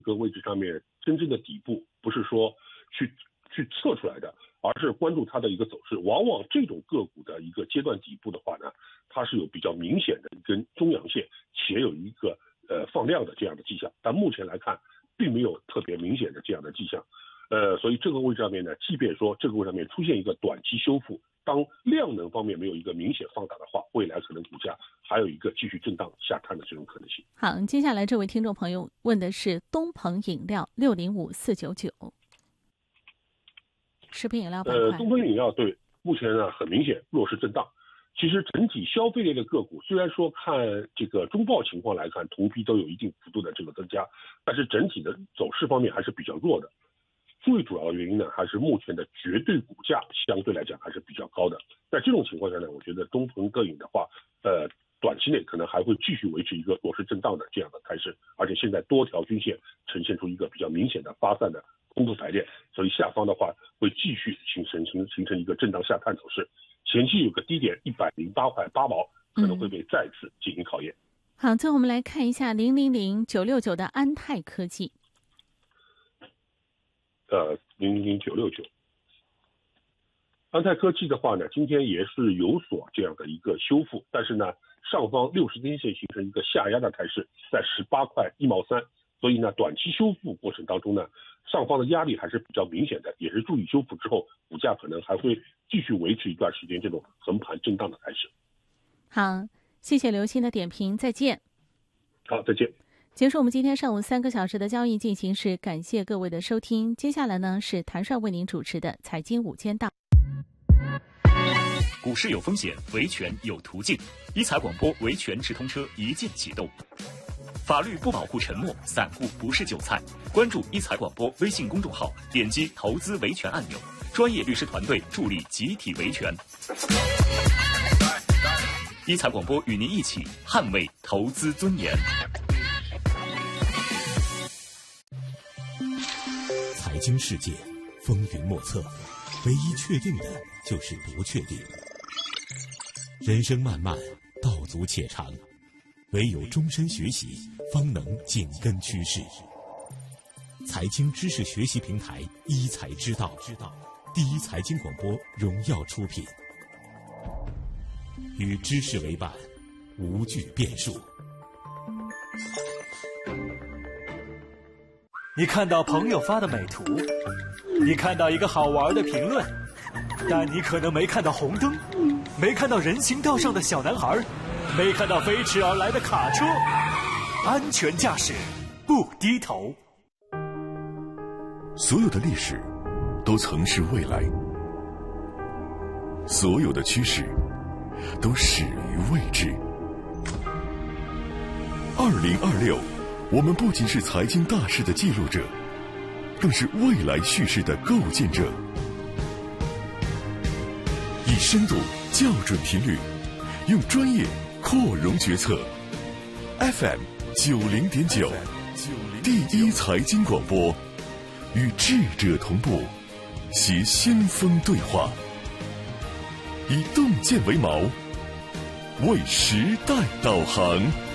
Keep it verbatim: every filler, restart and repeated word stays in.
个位置上面真正的底部，不是说去去测出来的，而是关注它的一个走势。往往这种个股的一个阶段底部的话呢，它是有比较明显的一根中阳线，且有一个呃放量的这样的迹象。但目前来看，并没有特别明显的这样的迹象。呃，所以这个位置上面呢，即便说这个位置上面出现一个短期修复，当量能方面没有一个明显放大的话，未来可能股价还有一个继续震荡下探的这种可能性。 好，接下来这位听众朋友问的是东鹏饮料六零五四九九，食品饮料板块。 呃，东鹏饮料对目前呢很明显弱势震荡。其实整体消费类的个股，虽然说看这个中报情况来看，同比都有一定幅度的这个增加，但是整体的走势方面还是比较弱的。最主要的原因呢，还是目前的绝对股价相对来讲还是比较高的。在这种情况下呢，我觉得东鹏个饮的话，呃，短期内可能还会继续维持一个弱势震荡的这样的态势，而且现在多条均线呈现出一个比较明显的发散的空头排列，所以下方的话会继续形成形形成一个震荡下探走势。前期有个低点一百零八块八毛，可能会被再次进行考验。 嗯、好，最后我们来看一下零零零九六九的安泰科技。 呃，零零零九六九，安泰科技的话呢，今天也是有所这样的一个修复，但是呢，上方六十天线形成一个下压的态势，在十八块一毛三，所以呢，短期修复过程当中呢，上方的压力还是比较明显的，也是注意修复之后，股价可能还会继续维持一段时间这种横盘震荡的态势。 好，谢谢刘鑫的点评，再见。 好，再见。 结束我们今天上午三个小时的交易进行时，感谢各位的收听。接下来呢是谭帅为您主持的财经午间档。 股市有风险，维权有途径。一财广播维权直通车一键启动。法律不保护沉默，散户不是韭菜。关注一财广播微信公众号，点击投资维权按钮，专业律师团队助力集体维权。一财广播与您一起捍卫投资尊严。 财经世界风云莫测，唯一确定的就是不确定。人生漫漫，道阻且长，唯有终身学习，方能紧跟趋势。财经知识学习平台一财之道，第一财经广播荣耀出品，与知识为伴，无惧变数。 你看到朋友发的美图，你看到一个好玩的评论，但你可能没看到红灯，没看到人行道上的小男孩，没看到飞驰而来的卡车。安全驾驶，不低头。 所有的历史都曾是未来，所有的趋势都始于未知。二零二六，我们不仅是财经大事的记录者，更是未来趋势的构建者。以深度校准频率，用专业扩容决策。F M 九零点九，第一财经广播，与智者同步，携先锋对话，以洞见为锚，为时代导航。